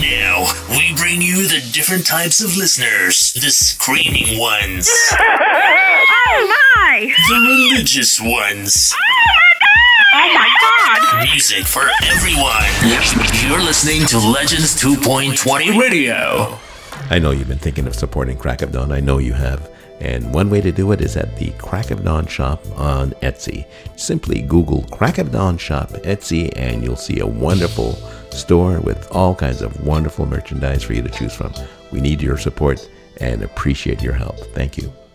now, we bring you the different types of listeners. The screaming ones. Oh my! The religious ones. Oh my God! Music for everyone. You're listening to Legends 2.20 Radio. I know you've been thinking of supporting Crack of Dawn. I know you have. And one way to do it is at the Crack of Dawn shop on Etsy. Simply Google Crack of Dawn shop Etsy and you'll see a wonderful store with all kinds of wonderful merchandise for you to choose from. We need your support and appreciate your help. Thank you.